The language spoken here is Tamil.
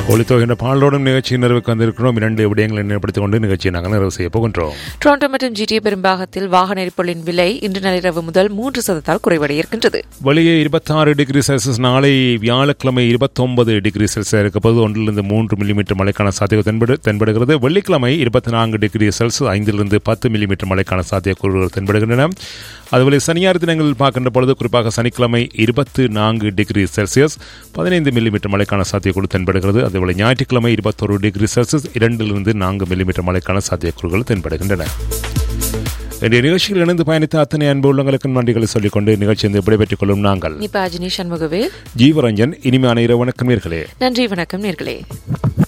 ஒளித்தோகின்ற பாலோடும் நிகழ்ச்சி நிறைவுக்கு வந்திருக்கிறோம். 2 விடயங்களை நினைப்படுத்திக் கொண்டு நிகழ்ச்சியை நாங்கள் நிறைவு செய்ய போகின்றோம். டொரண்டோ மற்றும் ஜிடிஏ பெரும்பாகத்தில் வாகன எரிபொருளின் விலை இன்று நள்ளிரவு முதல் 3% குறைவடைய இருக்கின்றது. வெளியே 26 டிகிரி செல்சியஸ், நாளை வியாழக்கிழமை 29 டிகிரி செல்சியஸ் இருக்கப்போது 1 to 3 மில்லிமீட்டர் மழைக்கான சாத்தியம் தென்படுகிறது. வெள்ளிக்கிழமை 24 டிகிரி செல்சியஸ், 5 to 10 மில்லிமீட்டர் மழைக்கான சாத்தியக்கூறுகள் தென்படுகின்றன. அதுபோல சனியார் தினங்களில் பார்க்கின்ற பொழுது குறிப்பாக சனிக்கிழமை 24 டிகிரி செல்சியஸ், 15 மில்லிமீட்டர் மழைக்கான சாத்தியக்கூறு தென்படுகிறது. அதேபோல ஞாயிற்றுக்கிழமை 21 டிகிரி செல்சியஸ், 2 to 4 மில்லிமீட்டர் மழைக்கான சாத்தியக்கூறுகள் தென்படுகின்றன. இன்றைய நிகழ்ச்சியில் இணைந்து பயணித்த அத்தனை அன்பு உள்ளங்களுக்கு நன்றிகளை சொல்லிக்கொண்டு நிகழ்ச்சியை விடைபெற்றுக் கொள்ளும் நாங்கள் ஜீவரஞ்சன். இனிமையான இரவு வணக்கம் நேர்களே. நன்றி, வணக்கம் நேர்களே.